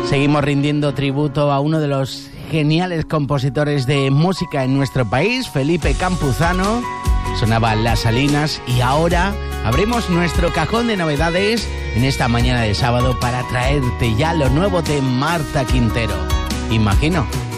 Seguimos rindiendo tributo a uno de los geniales compositores de música en nuestro país, Felipe Campuzano. Sonaba Las Salinas y ahora abrimos nuestro cajón de novedades en esta mañana de sábado para traerte ya lo nuevo de Marta Quintero. Imagino.